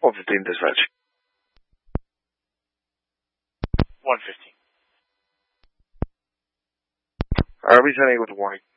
115 dispatch. 115. I'll be sending you with a warning.